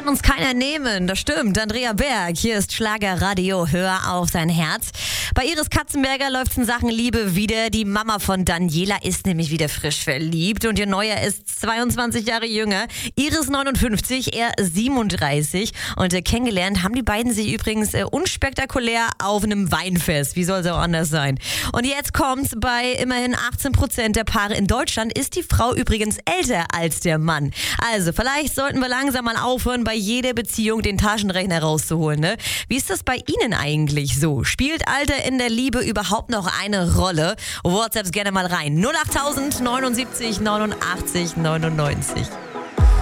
kann uns keiner nehmen. Das stimmt. Andrea Berg, hier ist Schlagerradio. Hör auf dein Herz. Bei Iris Katzenberger läuft's in Sachen Liebe wieder. Die Mama von Daniela ist nämlich wieder frisch verliebt und ihr Neuer ist 22 Jahre jünger. Iris 59, er 37. Und kennengelernt haben die beiden sich übrigens unspektakulär auf einem Weinfest. Wie soll es auch anders sein? Und jetzt kommt's, bei immerhin 18% der Paare in Deutschland ist die Frau übrigens älter als der Mann. Also vielleicht sollten wir langsam mal aufhören, bei jeder Beziehung den Taschenrechner rauszuholen, ne? Wie ist das bei Ihnen eigentlich so? Spielt Alter in der Liebe überhaupt noch eine Rolle? WhatsApps gerne mal rein. 08000 79 89 99.